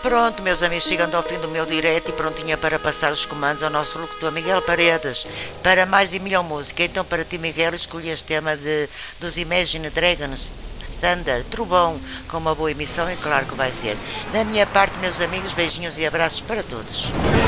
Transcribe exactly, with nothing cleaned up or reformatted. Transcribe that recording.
Pronto, meus amigos, chegando ao fim do meu direto e prontinha para passar os comandos ao nosso locutor Miguel Paredes para mais e melhor música. Então, para ti, Miguel, escolhi este tema de, dos Imagine Dragons, Thunder, Trovão, com uma boa emissão e claro que vai ser. Da minha parte, meus amigos, beijinhos e abraços para todos.